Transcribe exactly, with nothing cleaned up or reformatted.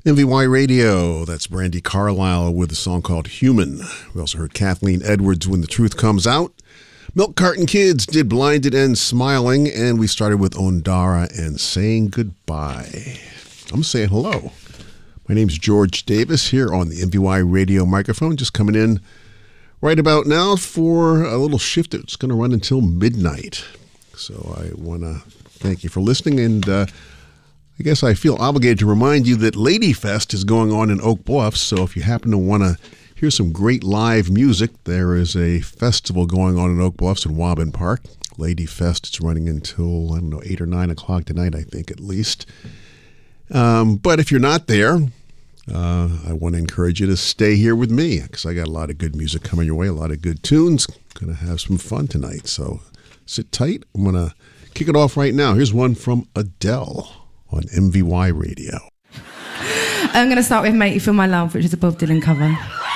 M V Y Radio, that's Brandi Carlile with a song called Human. We also heard Kathleen Edwards, When the Truth Comes Out. Milk Carton Kids did Blinded and Smiling, and we started with Ondara and Saying Goodbye. I'm saying hello. My name's George Davis here on the M V Y Radio microphone, just coming in right about now for a little shift that's going to run until midnight. So I want to thank you for listening, and uh, I guess I feel obligated to remind you that Lady Fest is going on in Oak Bluffs, so if you happen to want to hear some great live music, there is a festival going on in Oak Bluffs in Waban Park. Lady Fest, it's running until, I don't know, eight or nine o'clock tonight, I think, at least. Um, but if you're not there, uh, I want to encourage you to stay here with me, because I got a lot of good music coming your way, a lot of good tunes. Going to have some fun tonight, so sit tight. I'm going to kick it off right now. Here's one from Adele on M V Y Radio. I'm going to start with Make You Feel My Love, which is a Bob Dylan cover.